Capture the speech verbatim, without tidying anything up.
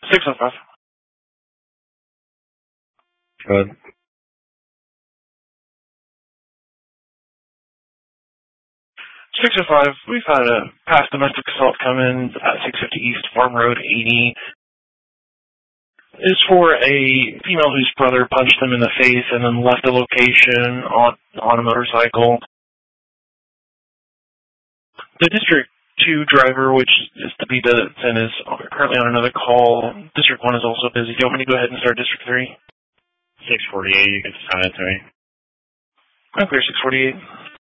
six oh five. Good. six oh five, we've had a past domestic assault come in at six fifty East Farm Road eighty. It's for a female whose brother punched them in the face and then left the location on, on a motorcycle. The District two driver, which is the B Davidson, is currently on another call. District one is also busy. Do you want me to go ahead and start District three? six forty-eight, you can send it to me. I'm clear, six forty-eight.